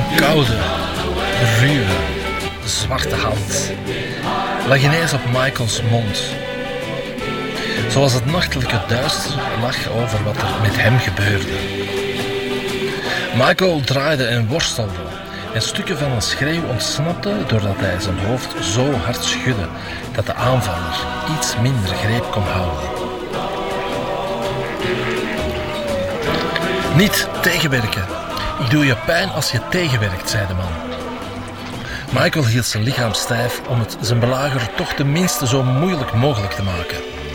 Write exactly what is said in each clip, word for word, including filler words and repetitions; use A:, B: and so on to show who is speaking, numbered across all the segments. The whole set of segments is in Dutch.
A: koude, ruwe, zwarte hand lag ineens op Michaels mond. Zoals het nachtelijke duister lag over wat er met hem gebeurde. Michael draaide en worstelde en stukken van een schreeuw ontsnapten doordat hij zijn hoofd zo hard schudde dat de aanvaller iets minder greep kon houden. Niet tegenwerken. Ik doe je pijn als je tegenwerkt, zei de man. Michael hield zijn lichaam stijf om het zijn belager toch tenminste zo moeilijk mogelijk te maken.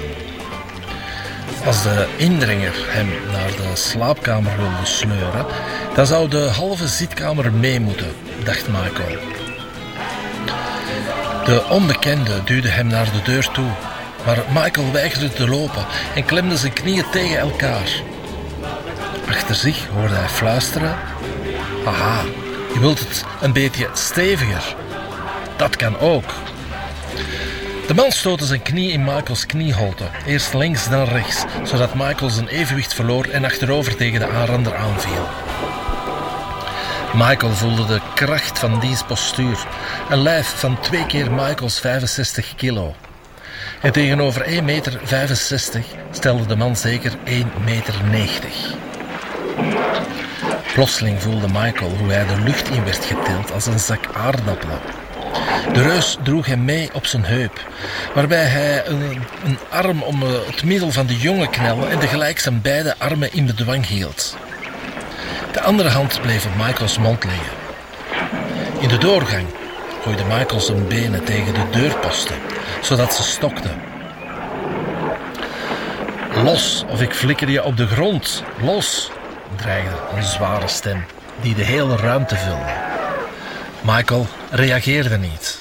A: Als de indringer hem naar de slaapkamer wilde sleuren, dan zou de halve zitkamer mee moeten, dacht Michael. De onbekende duwde hem naar de deur toe, maar Michael weigerde te lopen en klemde zijn knieën tegen elkaar. Achter zich hoorde hij fluisteren: "Haha, je wilt het een beetje steviger. Dat kan ook." De man stootte zijn knie in Michaels knieholte, eerst links dan rechts, zodat Michael zijn evenwicht verloor en achterover tegen de aanrander aanviel. Michael voelde de kracht van diens postuur, een lijf van twee keer Michaels vijfenzestig kilo. En tegenover één meter vijfenzestig stelde de man zeker één meter negentig. Plotseling voelde Michael hoe hij de lucht in werd getild als een zak aardappelen. De reus droeg hem mee op zijn heup, waarbij hij een, een arm om het middel van de jongen knelde en tegelijk zijn beide armen in bedwang hield. De andere hand bleef op Michaels mond liggen. In de doorgang gooide Michael zijn benen tegen de deurposten, zodat ze stokten. "Los, of ik flikker je op de grond. Los!" dreigde een zware stem die de hele ruimte vulde. Michael reageerde niet.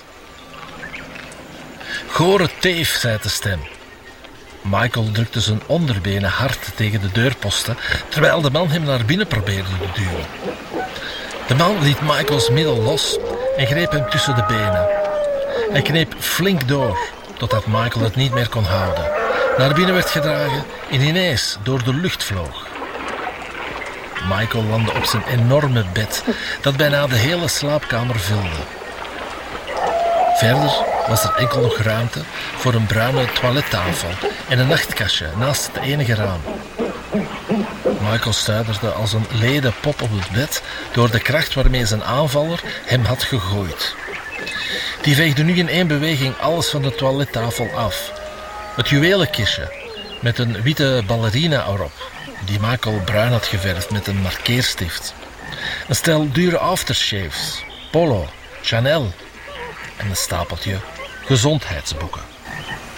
A: "Gore teef," zei de stem. Michael drukte zijn onderbenen hard tegen de deurposten, terwijl de man hem naar binnen probeerde te duwen. De man liet Michaels middel los en greep hem tussen de benen. Hij kneep flink door, totdat Michael het niet meer kon houden, naar binnen werd gedragen en ineens door de lucht vloog. Michael landde op zijn enorme bed, dat bijna de hele slaapkamer vulde. Verder was er enkel nog ruimte voor een bruine toilettafel en een nachtkastje naast het enige raam. Michael stuiterde als een lede pop op het bed door de kracht waarmee zijn aanvaller hem had gegooid. Die veegde nu in één beweging alles van de toilettafel af. Het juwelenkistje met een witte ballerina erop, die Michael bruin had geverfd met een markeerstift. Een stel dure aftershaves, Polo, Chanel en een stapeltje gezondheidsboeken.